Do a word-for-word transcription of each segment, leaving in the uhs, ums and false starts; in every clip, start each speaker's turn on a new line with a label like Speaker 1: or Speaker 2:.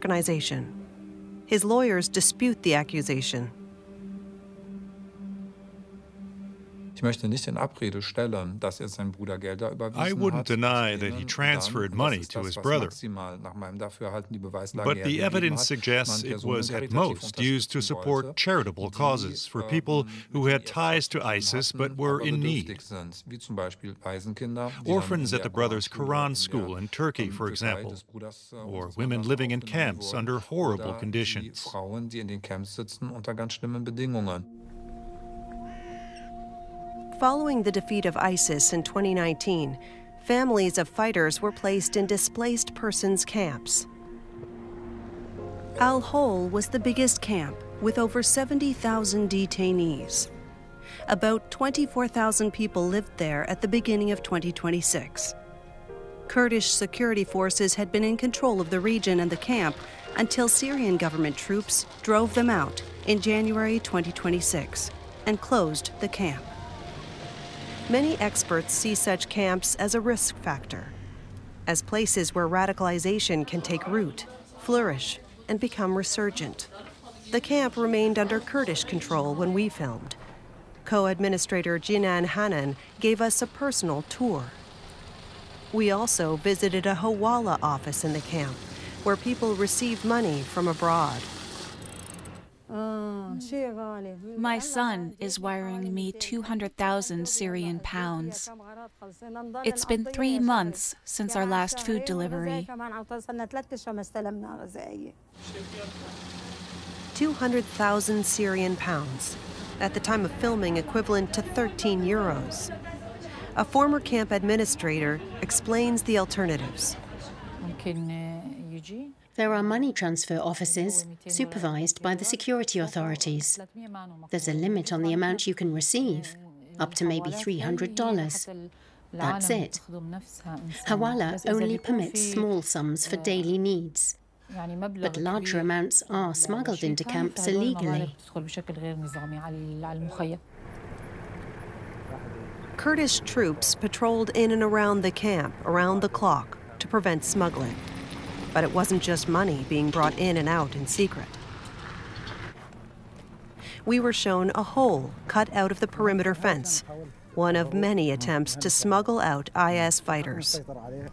Speaker 1: organization. His lawyers dispute the accusation.
Speaker 2: I wouldn't
Speaker 3: deny that he transferred money to his brother, but the evidence suggests it was at most used to support charitable causes for people who had ties to ISIS but were in need. Orphans at the brothers' Quran school in Turkey, for example, or women living in camps under horrible conditions.
Speaker 1: Following the defeat of ISIS in twenty nineteen, families of fighters were placed in displaced persons camps. Al-Hol was the biggest camp, with over seventy thousand detainees. About twenty-four thousand people lived there at the beginning of twenty twenty-six. Kurdish security forces had been in control of the region and the camp until Syrian government troops drove them out in January twenty twenty-six and closed the camp. Many experts see such camps as a risk factor, as places where radicalization can take root, flourish, and become resurgent. The camp remained under Kurdish control when we filmed. Co-administrator Jinan Hanan gave us a personal tour. We also visited a Hawala office in the camp, where people receive money from abroad.
Speaker 4: My son is wiring me two hundred thousand Syrian pounds. It's been three months since our last food delivery.
Speaker 1: two hundred thousand Syrian pounds, at the time of filming equivalent to thirteen euros. A former camp administrator explains the alternatives.
Speaker 5: There are money transfer offices supervised by the security authorities. There's a limit on the amount you can receive, up to maybe three hundred dollars. That's it. Hawala only permits small sums for daily needs, but larger amounts are smuggled into camps illegally.
Speaker 1: Kurdish troops patrolled in and around the camp around the clock to prevent smuggling. But it wasn't just money being brought in and out in secret. We were shown a hole cut out of the perimeter fence, one of many attempts to smuggle out I S fighters.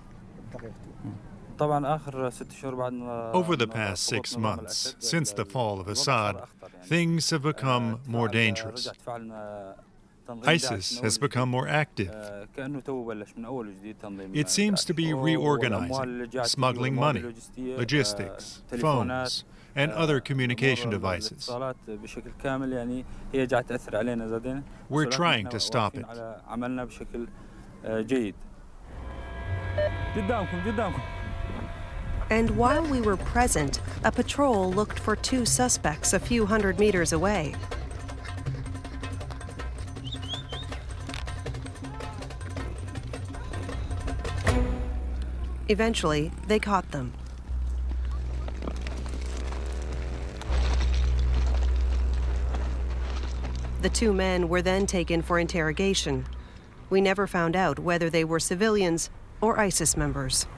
Speaker 3: Over the past six months, since the fall of Assad, things have become more dangerous. ISIS has become more active. It seems to be reorganizing, smuggling money, logistics, phones, and other communication devices. We're trying to stop it.
Speaker 1: And while we were present, a patrol looked for two suspects a few hundred meters away. Eventually, they caught them. The two men were then taken for interrogation. We never found out whether they were civilians or ISIS members.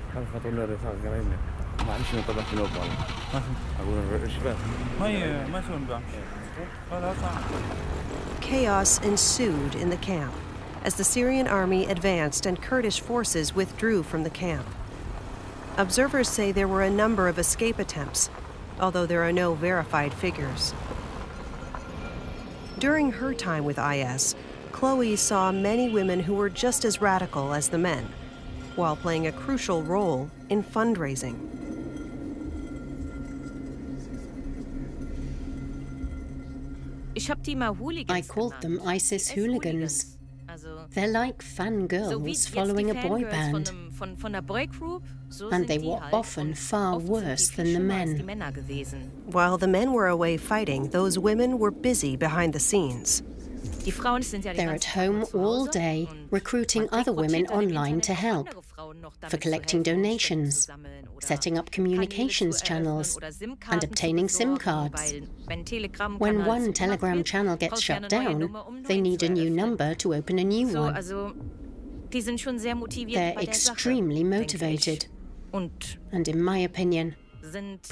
Speaker 1: Chaos ensued in the camp as the Syrian army advanced and Kurdish forces withdrew from the camp. Observers say there were a number of escape attempts, although there are no verified figures. During her time with I S, Chloe saw many women who were just as radical as the men, while playing a crucial role in fundraising.
Speaker 5: I called them ISIS hooligans. They're like fangirls following a boy band. And they were often far worse than the men.
Speaker 1: While the men were away fighting, those women were busy behind the scenes.
Speaker 5: They're at home all day, recruiting other women online to help, for collecting donations, setting up communications channels, and obtaining SIM cards. When one Telegram channel gets shut down, they need a new number to open a new one. They're extremely motivated, and in my opinion,